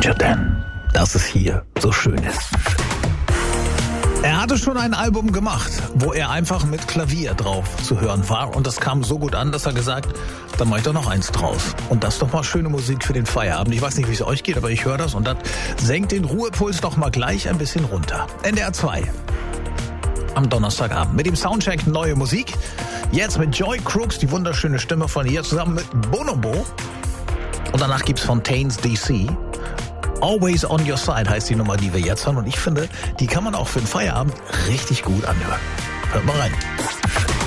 Won't you then, dass es hier so schön ist. Er hatte schon ein Album gemacht, wo er einfach mit Klavier drauf zu hören war. Und das kam so gut an, dass er gesagt, dann mach ich doch noch eins draus. Und das ist doch mal schöne Musik für den Feierabend. Ich weiß nicht, wie es euch geht, aber ich höre das und das senkt den Ruhepuls doch mal gleich ein bisschen runter. NDR 2 am Donnerstagabend mit dem Soundcheck neue Musik. Jetzt mit Joy Crooks, die wunderschöne Stimme von ihr, zusammen mit Bonobo. Und danach gibt's Fontaines DC. Always on Your Side heißt die Nummer, die wir jetzt hören. Und ich finde, die kann man auch für den Feierabend richtig gut anhören. Hört mal rein.